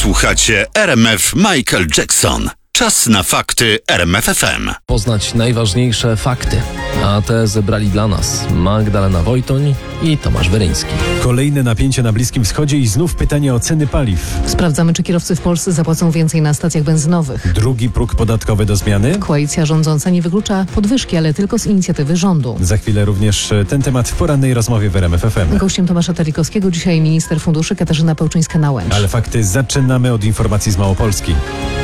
Słuchacie RMF Michael Jackson. Czas na fakty RMF FM. Poznać najważniejsze fakty, a te zebrali dla nas Magdalena Wojtoń i Tomasz Weryński. Kolejne napięcie na Bliskim Wschodzie i znów pytanie o ceny paliw. Sprawdzamy, czy kierowcy w Polsce zapłacą więcej na stacjach benzynowych. Drugi próg podatkowy do zmiany. Koalicja rządząca nie wyklucza podwyżki, ale tylko z inicjatywy rządu. Za chwilę również ten temat w porannej rozmowie w RMF FM. Gościem Tomasza Terlikowskiego dzisiaj minister funduszy Katarzyna Pełczyńska-Nałęcz. Ale fakty zaczynamy od informacji z Małopolski.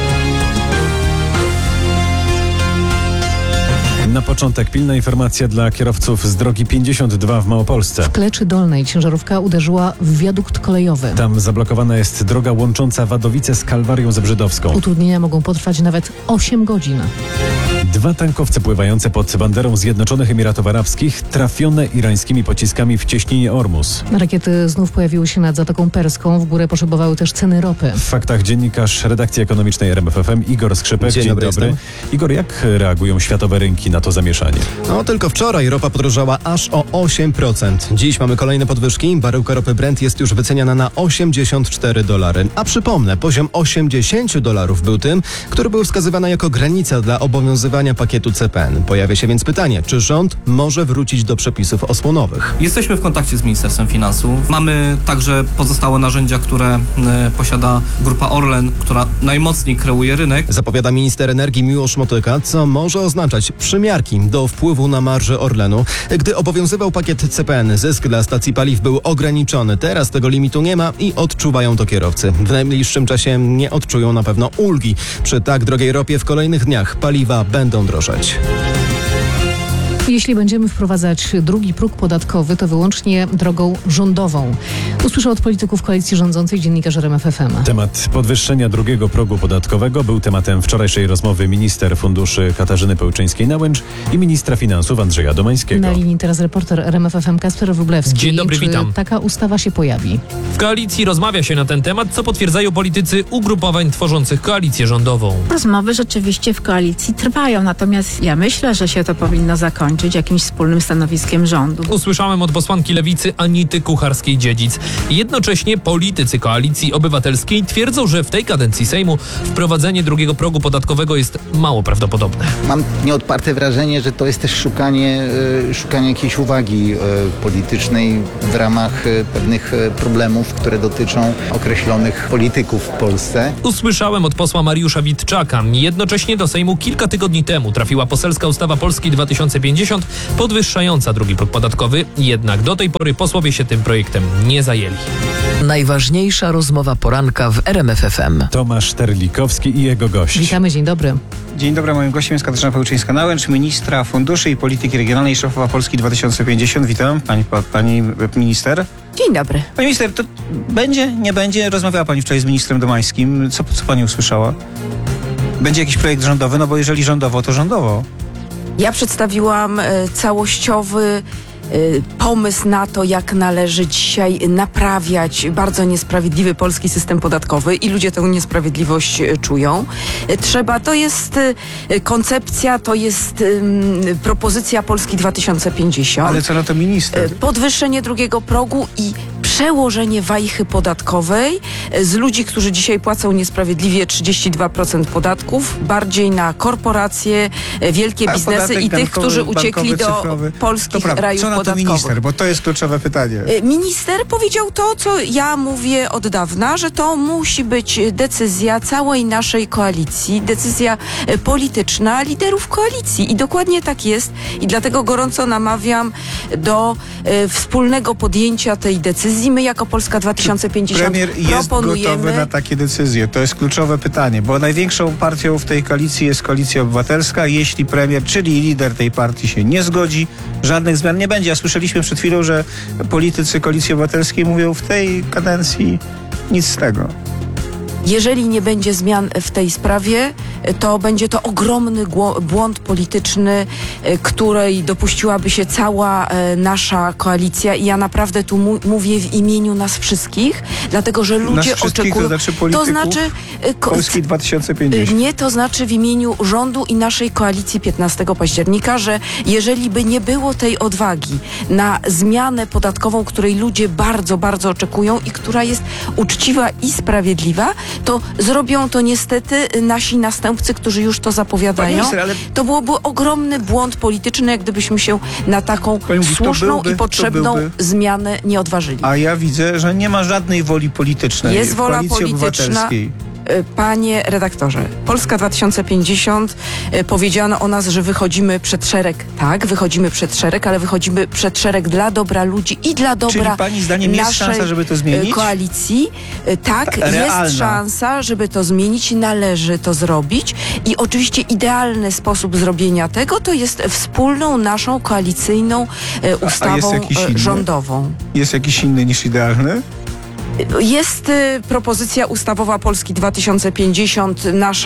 Na początek pilna informacja dla kierowców z drogi 52 w Małopolsce. W Kleczy Dolnej ciężarówka uderzyła w wiadukt kolejowy. Tam zablokowana jest droga łącząca Wadowice z Kalwarią Zebrzydowską. Utrudnienia mogą potrwać nawet 8 godzin. 2 tankowce pływające pod banderą Zjednoczonych Emiratów Arabskich trafione irańskimi pociskami w cieśninie Ormus. Rakiety znów pojawiły się nad Zatoką Perską. W górę poszybowały też ceny ropy. W faktach dziennikarz redakcji ekonomicznej RMF FM Igor Skrzypek. Dzień dobry. Igor, jak reagują światowe rynki na to zamieszanie? No tylko wczoraj ropa podrożała aż o 8%. Dziś mamy kolejne podwyżki. Baryłka ropy Brent jest już wyceniana na $84. A przypomnę, poziom $80 był tym, który był wskazywany jako granica dla obowiązywania pakietu CPN. Pojawia się więc pytanie, czy rząd może wrócić do przepisów osłonowych? Jesteśmy w kontakcie z Ministerstwem Finansów. Mamy także pozostałe narzędzia, które posiada Grupa Orlen, która najmocniej kreuje rynek. Zapowiada minister energii Miłosz Motyka, co może oznaczać przymiarki do wpływu na marże Orlenu. Gdy obowiązywał pakiet CPN, zysk dla stacji paliw był ograniczony. Teraz tego limitu nie ma i odczuwają to kierowcy. W najbliższym czasie nie odczują na pewno ulgi. Przy tak drogiej ropie w kolejnych dniach paliwa będą drożeć. Jeśli będziemy wprowadzać drugi próg podatkowy, to wyłącznie drogą rządową. Usłyszał od polityków koalicji rządzącej dziennikarz RMF FM. Temat podwyższenia drugiego progu podatkowego był tematem wczorajszej rozmowy minister funduszy Katarzyny Pełczyńskiej-Nałęcz i ministra finansów Andrzeja Domańskiego. Na linii teraz reporter RMF FM Kasper Wróblewski. Dzień dobry, Czy witam. taka ustawa się pojawi? W koalicji rozmawia się na ten temat, co potwierdzają politycy ugrupowań tworzących koalicję rządową. Rozmowy rzeczywiście w koalicji trwają, natomiast ja myślę, że się to powinno zakończyć jakimś wspólnym stanowiskiem rządu. Usłyszałem od posłanki Lewicy Anity Kucharskiej-Dziedzic. Jednocześnie politycy Koalicji Obywatelskiej twierdzą, że w tej kadencji Sejmu wprowadzenie drugiego progu podatkowego jest mało prawdopodobne. Mam nieodparte wrażenie, że to jest też szukanie jakiejś uwagi politycznej w ramach pewnych problemów, które dotyczą określonych polityków w Polsce. Usłyszałem od posła Mariusza Witczaka. Jednocześnie do Sejmu kilka tygodni temu trafiła poselska ustawa Polski 2050 podwyższająca drugi próg podatkowy, jednak do tej pory posłowie się tym projektem nie zajęli. Najważniejsza rozmowa poranka w RMF FM. Tomasz Terlikowski i jego gość. Witamy, dzień dobry. Dzień dobry, moim gościem jest Katarzyna Pełczyńska-Nałęcz, ministra funduszy i polityki regionalnej, szefowa Polski 2050. Witam, pani minister. Dzień dobry. Pani minister, to będzie, nie będzie? Rozmawiała pani wczoraj z ministrem Domańskim. Co pani usłyszała? Będzie jakiś projekt rządowy? No bo jeżeli rządowo, to rządowo. Ja przedstawiłam całościowy pomysł na to, jak należy dzisiaj naprawiać bardzo niesprawiedliwy polski system podatkowy i ludzie tę niesprawiedliwość czują. To jest koncepcja, to jest propozycja Polski 2050. Ale co na to minister? Podwyższenie drugiego progu i przełożenie wajchy podatkowej z ludzi, którzy dzisiaj płacą niesprawiedliwie 32% podatków, bardziej na korporacje, wielkie biznesy i tych, którzy uciekli do polskich rajów podatkowych. Co na to minister? Bo to jest kluczowe pytanie. Minister powiedział to, co ja mówię od dawna, że to musi być decyzja całej naszej koalicji, decyzja polityczna liderów koalicji. I dokładnie tak jest. I dlatego gorąco namawiam do wspólnego podjęcia tej decyzji. My jako Polska 2050 premier jest gotowy na takie decyzje? To jest kluczowe pytanie, bo największą partią w tej koalicji jest Koalicja Obywatelska. Jeśli premier, czyli lider tej partii się nie zgodzi, żadnych zmian nie będzie. A słyszeliśmy przed chwilą, że politycy Koalicji Obywatelskiej mówią w tej kadencji nic z tego. Jeżeli nie będzie zmian w tej sprawie, to będzie to ogromny błąd polityczny, której dopuściłaby się cała nasza koalicja i ja naprawdę tu mówię w imieniu nas wszystkich, dlatego że ludzie oczekują... To znaczy polityków Polski 2050. Nie, to znaczy w imieniu rządu i naszej koalicji 15 października, że jeżeli by nie było tej odwagi na zmianę podatkową, której ludzie bardzo, bardzo oczekują i która jest uczciwa i sprawiedliwa, to zrobią to niestety nasi następcy, którzy już to zapowiadają. Minister, ale... To byłoby ogromny błąd polityczny, jak gdybyśmy się na taką Mówi, słuszną i potrzebną zmianę nie odważyli. A ja widzę, że nie ma żadnej woli politycznej Jest w wola Koalicji polityczna. Obywatelskiej. Panie redaktorze, Polska 2050 powiedziano o nas, że wychodzimy przed szereg. Tak, wychodzimy przed szereg, ale wychodzimy przed szereg dla dobra ludzi i dla dobra Czyli pani zdaniem jest naszej szansa, żeby to zmienić? koalicji. Tak, Realna. jest szansa, żeby to zmienić, należy to zrobić i oczywiście idealny sposób zrobienia tego to jest wspólną naszą koalicyjną ustawą rządową. Jest jakiś inny niż idealny? Jest propozycja ustawowa Polski 2050,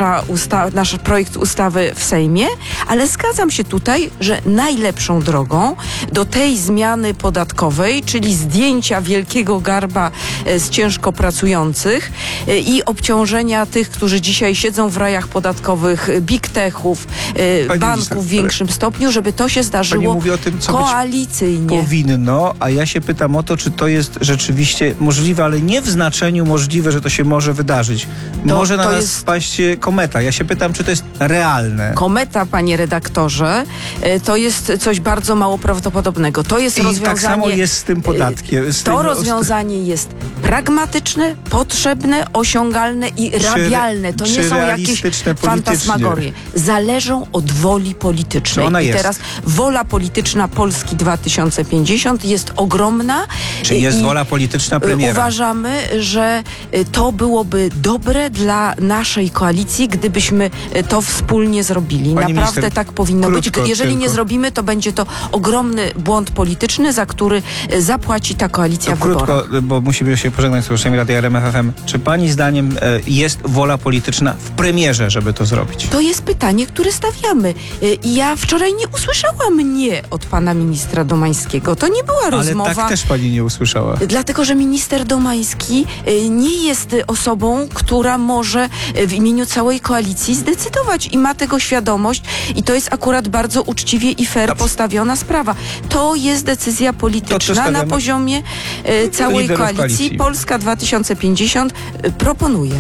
nasz projekt ustawy w Sejmie, ale zgadzam się tutaj, że najlepszą drogą do tej zmiany podatkowej, czyli zdjęcia wielkiego garba z ciężko pracujących i obciążenia tych, którzy dzisiaj siedzą w rajach podatkowych, big techów, banków w większym stopniu, żeby to się zdarzyło Pani mówi o tym, co koalicyjnie. Powinno, a ja się pytam o to, czy to jest rzeczywiście możliwe, ale nie w znaczeniu możliwe, że to się może wydarzyć. Może na nas spaść kometa. Ja się pytam, czy to jest realne. Kometa, panie redaktorze, to jest coś bardzo mało prawdopodobnego. To jest rozwiązanie... tak samo jest z tym podatkiem. Rozwiązanie jest pragmatyczne, potrzebne, osiągalne i rabialne. To nie są jakieś fantasmagorie. Zależą od woli politycznej. Ona I jest. teraz wola polityczna Polski 2050 jest ogromna. Czy jest wola polityczna premiera? Uważamy, że to byłoby dobre dla naszej koalicji, gdybyśmy to wspólnie zrobili. Pani Naprawdę minister, tak powinno być. Jeżeli nie zrobimy, to będzie to ogromny błąd polityczny, za który zapłaci ta koalicja w wyborach. Krótko, bo musimy się pożegnać z słuchaczami Radia RMF FM. Czy pani zdaniem jest wola polityczna w premierze, żeby to zrobić? To jest pytanie, które stawiamy. I ja wczoraj nie usłyszałam nie od pana ministra Domańskiego. To nie była rozmowa. Ale tak też pani nie usłyszała. Dlatego, że minister Domański nie jest osobą, która może w imieniu całej koalicji zdecydować i ma tego świadomość i to jest akurat bardzo uczciwie i fair postawiona sprawa. To jest decyzja polityczna na poziomie całej koalicji. Polska 2050 proponuje.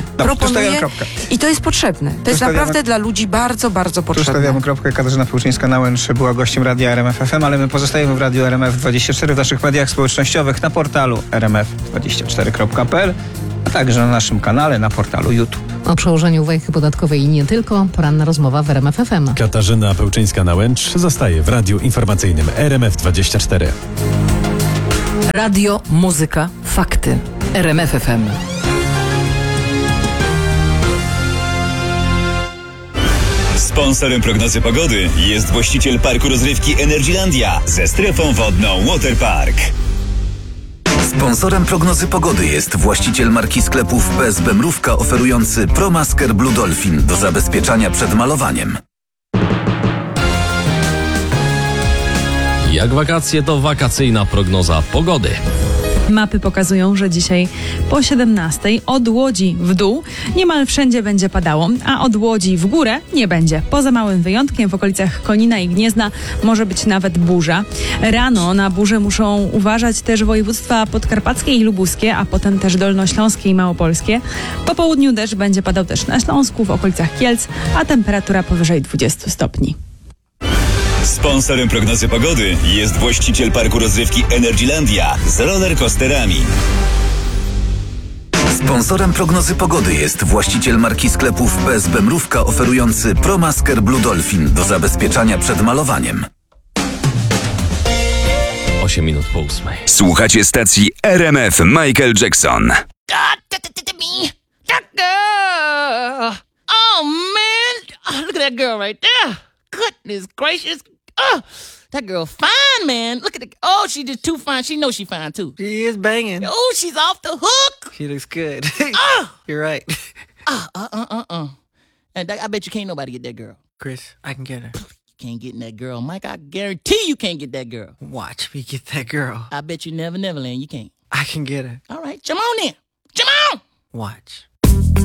I to jest potrzebne. To jest naprawdę dla ludzi bardzo, bardzo potrzebne. Tu stawiamy kropkę. Katarzyna Pełczyńska-Nałęcz była gościem Radia RMF FM, ale my pozostajemy w Radiu RMF24 w naszych mediach społecznościowych, na portalu rmf24.pl, a także na naszym kanale na portalu YouTube. O przełożeniu wajchy podatkowej i nie tylko, poranna rozmowa w RMF FM. Katarzyna Pełczyńska-Nałęcz zostaje w Radiu Informacyjnym RMF24. Radio, muzyka, fakty. RMF FM. Sponsorem prognozy pogody jest właściciel parku rozrywki Energylandia ze strefą wodną Waterpark. Sponsorem prognozy pogody jest właściciel marki sklepów PSB Mrówka oferujący ProMasker Blue Dolphin do zabezpieczania przed malowaniem. Jak wakacje, to wakacyjna prognoza pogody. Mapy pokazują, że dzisiaj po 17:00 od Łodzi w dół niemal wszędzie będzie padało, a od Łodzi w górę nie będzie. Poza małym wyjątkiem w okolicach Konina i Gniezna może być nawet burza. Rano na burzę muszą uważać też województwa podkarpackie i lubuskie, a potem też dolnośląskie i małopolskie. Po południu deszcz będzie padał też na Śląsku, w okolicach Kielc, a temperatura powyżej 20 stopni. Sponsorem prognozy pogody jest właściciel parku rozrywki Energylandia z rollercoasterami. Sponsorem prognozy pogody jest właściciel marki sklepów PSB Mrówka oferujący ProMasker Blue Dolphin do zabezpieczania przed malowaniem. 8 minut po 8. Słuchacie stacji RMF Michael Jackson. Oh man, look at that girl right there. Goodness gracious. Oh, that girl fine, man. Look at the... Oh, she just too fine. She knows she fine, too. She is banging. Oh, she's off the hook. She looks good. Oh. You're right. And I bet you can't nobody get that girl. Chris, I can get her. You can't get that girl, Mike. I guarantee you can't get that girl. Watch me get that girl. I bet you Neverland, you can't. I can get her. All right, come on then. Come on. Watch.